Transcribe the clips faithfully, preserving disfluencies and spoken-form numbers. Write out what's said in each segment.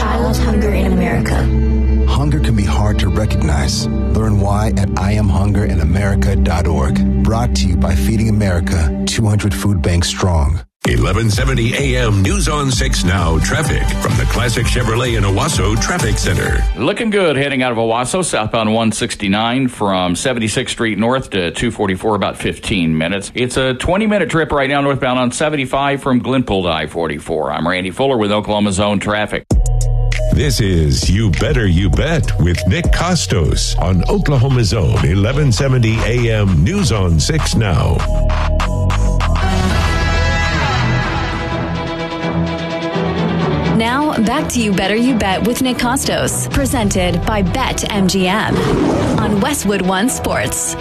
child's hunger in America. Hunger can be hard to recognize. Learn why at I am hunger in america dot org. Brought to you by Feeding America, two hundred food banks strong. eleven seventy A M News on six Now traffic from the Classic Chevrolet in Owasso Traffic Center. Looking good heading out of Owasso, southbound one sixty-nine from seventy-sixth Street North to two forty-four, about fifteen minutes. It's a twenty-minute trip right now northbound on seventy-five from Glenpool to I forty-four. I'm Randy Fuller with Oklahoma Zone Traffic. This is You Better You Bet with Nick Costos on Oklahoma Zone eleven seventy A M News on six Now. Now, back to You Better You Bet with Nick Costos, presented by BetMGM on Westwood One Sports.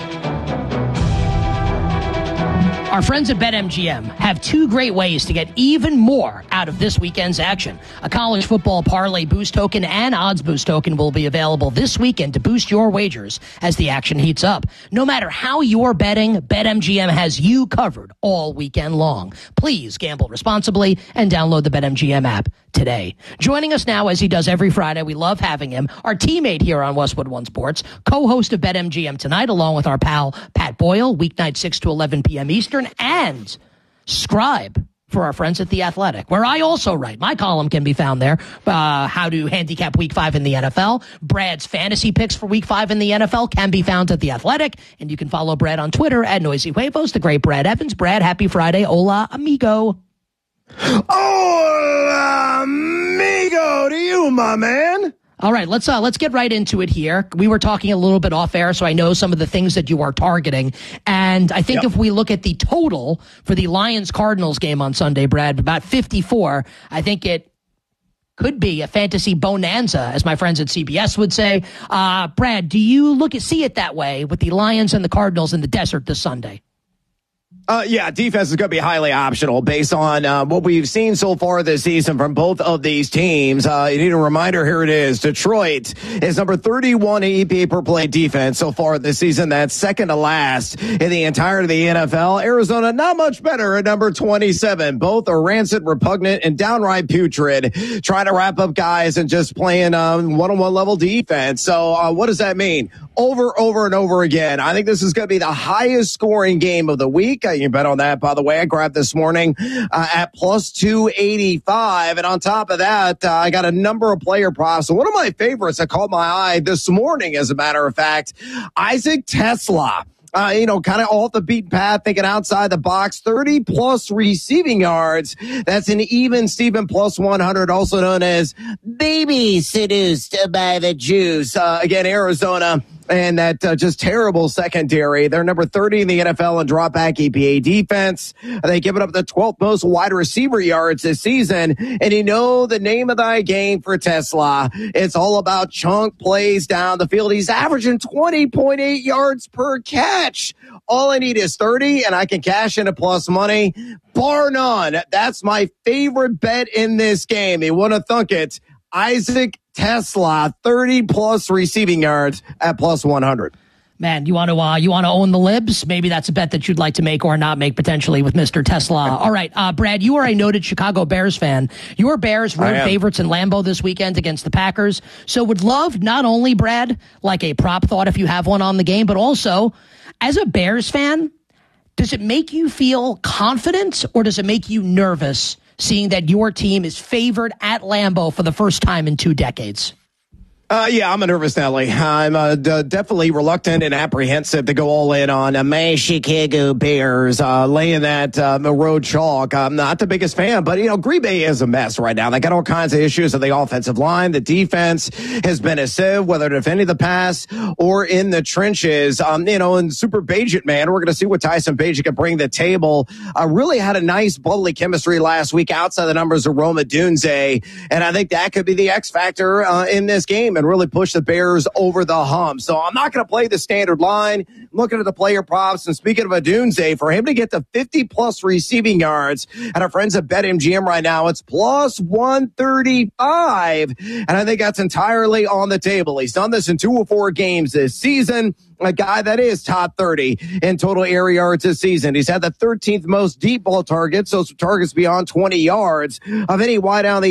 Our friends at BetMGM have two great ways to get even more out of this weekend's action. A college football parlay boost token and odds boost token will be available this weekend to boost your wagers as the action heats up. No matter how you're betting, BetMGM has you covered all weekend long. Please gamble responsibly and download the BetMGM app today. Joining us now, as he does every Friday, we love having him, our teammate here on Westwood One Sports, co-host of BetMGM Tonight, along with our pal Pat Boyle, weeknight six to eleven p.m. Eastern, and scribe for our friends at The Athletic, where I also write. My column can be found there. Uh, how to handicap week five in the N F L. Brad's fantasy picks for week five in the N F L can be found at The Athletic. And you can follow Brad on Twitter at Noisy Huevos, the great Brad Evans. Brad, happy Friday. Hola, amigo. Hola, amigo to you, my man. All right, let's uh, let's get right into it here. We were talking a little bit off air, so I know some of the things that you are targeting. And I think yep. if we look at the total for the Lions-Cardinals game on Sunday, Brad, about fifty-four, I think it could be a fantasy bonanza, as my friends at C B S would say. Uh, Brad, do you look at see it that way with the Lions and the Cardinals in the desert this Sunday? Uh, yeah, defense is going to be highly optional based on uh, what we've seen so far this season from both of these teams. Uh, you need a reminder, here it is. Detroit is number thirty-one E P A per play defense so far this season. That's second to last in the entirety of the N F L. Arizona, not much better at number twenty-seven. Both are rancid, repugnant, and downright putrid, trying to wrap up guys and just playing um, one-on-one level defense. So uh, what does that mean? Over, over, and over again. I think this is going to be the highest scoring game of the week. Uh, you bet on that, by the way. I grabbed this morning uh, at plus two eighty-five. And on top of that, uh, I got a number of player props. And one of my favorites that caught my eye this morning, as a matter of fact, Isaac Tesla. Uh, you know, kind of off the beaten path, thinking outside the box, thirty plus receiving yards. That's an even Steven plus one hundred, also known as baby seduced by the juice. Uh, again, Arizona and that uh, just terrible secondary. They're number thirty in the N F L in drop back E P A defense. They give it up the twelfth most wide receiver yards this season. And you know the name of thy game for Tesla. It's all about chunk plays down the field. He's averaging twenty point eight yards per catch. All I need is thirty, and I can cash into plus money. Bar none. That's my favorite bet in this game. You want to thunk it. Isaac Tesla, thirty plus receiving yards at plus one hundred. Man, you want to uh, you want to own the libs? Maybe that's a bet that you'd like to make or not make potentially with Mister Tesla. All right, uh, Brad, you are a noted Chicago Bears fan. Your Bears road favorites in Lambeau this weekend against the Packers. So would love not only, Brad, like a prop thought if you have one on the game, but also as a Bears fan, does it make you feel confident or does it make you nervous seeing that your team is favored at Lambeau for the first time in two decades? Uh, yeah, I'm a nervous Nelly. I'm uh, d- definitely reluctant and apprehensive to go all in on uh, my Chicago Bears, uh, laying that uh, road chalk. I'm not the biggest fan, but, you know, Green Bay is a mess right now. They got all kinds of issues on the offensive line. The defense has been a sieve, whether defending the pass or in the trenches. Um, you know, and Super Bagent, man, we're going to see what Tyson Bagent can bring to the table. Uh, really had a nice bubbly chemistry last week outside the numbers of Roma Dunze, and I think that could be the X factor uh, in this game and really push the Bears over the hump. So I'm not going to play the standard line. I'm looking at the player props. And speaking of Adunze, for him to get the fifty plus receiving yards at our friends at BetMGM right now, it's plus one thirty-five. And I think that's entirely on the table. He's done this in two or four games this season. A guy that is top thirty in total air yards this season. He's had the thirteenth most deep ball targets, so targets beyond twenty yards of any wide out in the